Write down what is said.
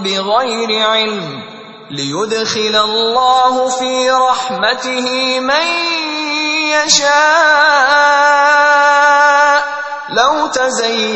بغير علم ليدخل الله في رحمته من يشاء. لو تزين